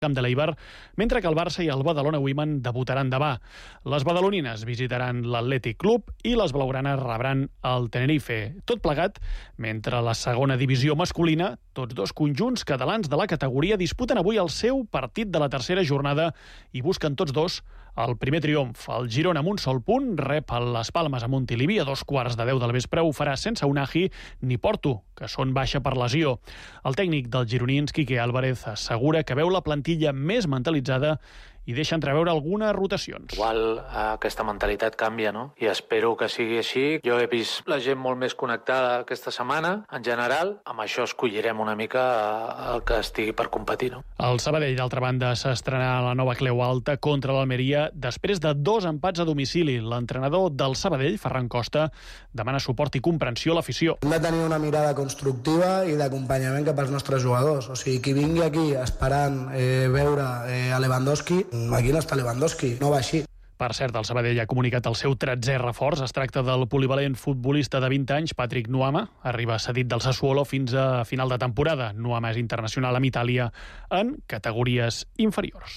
camp de l'Eibar, mentre que el Barça i el Badalona Women debutaran demà. Les badalonines visitaran l'Atlètic Club i les blaugranes rebran el Tenerife. Tot plegat, mentre la segona divisió masculina, tots dos conjunts catalans de la categoria disputen avui el seu partit de la tercera jornada i busquen tots dos el primer triomf. El Girona amb un sol punt rep les Palmes a Montilivi a 2:15 del vespre. Ho farà sense Unagi ni Porto, que són baixa per lesió. El tècnic dels gironins, Quique Álvarez, assegura que veu la plantilla més mentalitzada i deixa entreveure algunes rotacions. Igual aquesta mentalitat canvia, no? I espero que sigui així. Jo he vist la gent molt més connectada aquesta setmana, en general. Amb això escollirem una mica el que estigui per competir, no? El Sabadell, d'altra banda, s'estrenarà a la nova Cleu Alta contra l'Almeria després de 2 empats a domicili. L'entrenador del Sabadell, Ferran Costa, demana suport i comprensió a l'afició. Hem de tenir una mirada constructiva i d'acompanyament cap als nostres jugadors. O sigui, qui vingui aquí esperant veure a Lewandowski, aquí no està Lewandowski, no va així. Per cert, el Sabadell ha comunicat el seu 13è reforç. Es tracta del polivalent futbolista de 20 anys, Patrick Nuama. Arriba cedit del Sassuolo fins a final de temporada. Nuama és internacional amb Itàlia en categories inferiors.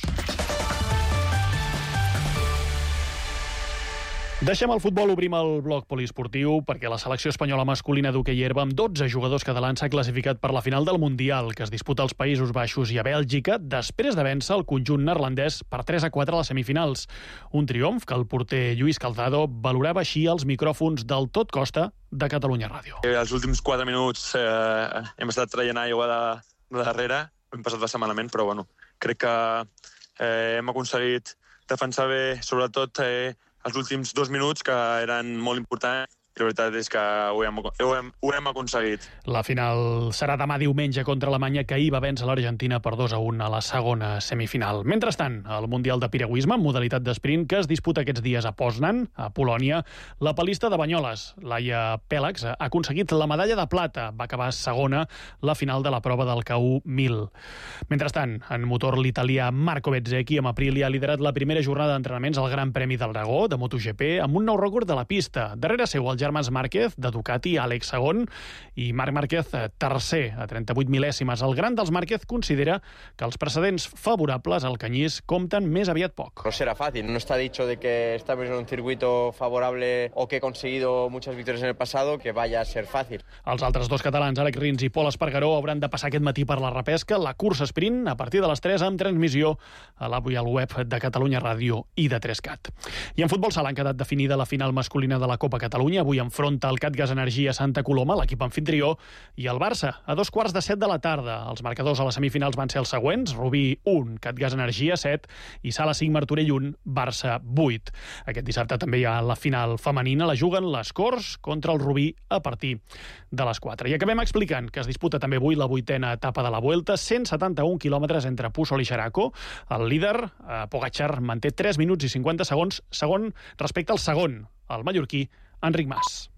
Deixem el futbol, obrim el bloc poliesportiu perquè la selecció espanyola masculina d'hoquei herba amb 12 jugadors catalans s'ha classificat per la final del Mundial, que es disputa als Països Baixos i a Bèlgica, després de vèncer el conjunt neerlandès per 3-4 a les semifinals. Un triomf que el porter Lluís Calzado valorava així als micròfons del Tot Costa de Catalunya Ràdio. Els últims 4 minuts hem estat traient aigua de darrere, hem passat bastant malament, però bueno, crec que hem aconseguit defensar bé, sobretot els últims 2 minuts, que eren molt importants, i la veritat és que ho hem aconseguit. La final serà demà diumenge contra Alemanya, que ahir va vèncer l'Argentina per 2-1 a la segona semifinal. Mentrestant, el Mundial de Piragüisme, en modalitat d'esprint, que es disputa aquests dies a Poznan, a Polònia, la palista de Banyoles, Laia Pèlax, ha aconseguit la medalla de plata. Va acabar segona la final de la prova del KU 1000. Mentrestant, en motor, l'italià Marco Bezzecchi amb Aprilia ha liderat la primera jornada d'entrenaments al Gran Premi del Dragó, de MotoGP, amb un nou rècord de la pista. Darrere seu, el germans Márquez, de Ducati, Àlex segon, i Marc Márquez tercer, a 38 mil·lèsimes. El gran dels Márquez considera que els precedents favorables al canyís compten més aviat poc. No será fácil, no está dicho de que estamos en un circuito favorable o que he conseguido muchas victorias en el pasado, que vaya a ser fácil. Els altres dos catalans, Àlex Rins i Pol Espargaró, hauran de passar aquest matí per la repesca, la cursa sprint, a partir de les 3, amb transmissió a l'app i al web de Catalunya Ràdio i de 3CAT. I en futbol sala han quedat definida la final masculina de la Copa Catalunya. Avui enfronta el CatGas Energia Santa Coloma, l'equip anfitrió, i el Barça, a 2:15 de la tarda. Els marcadors a les semifinals van ser els següents: Rubí 1, CatGas Energia 7 i Sala 5, Martorell 1, Barça 8. Aquest dissabte també hi ha la final femenina, la juguen les Corts contra el Rubí a partir de les 4. I acabem explicant que es disputa també avui la 8a etapa de la Vuelta, 171 quilòmetres entre Puçol i Xeraco. El líder, Pogačar, manté 3 minuts i 50 segons segon respecte al segon, el mallorquí Enric Mas.